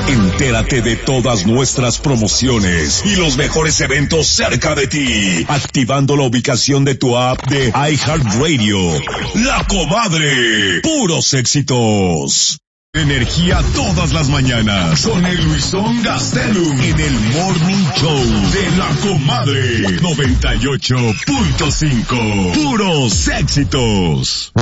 Entérate de todas nuestras promociones y los mejores eventos cerca de ti, activando la ubicación de tu app de iHeartRadio. La Comadre, puros éxitos. Energía todas las mañanas con el Luisón Gastelum en el Morning Show de La Comadre 98.5. Puros éxitos.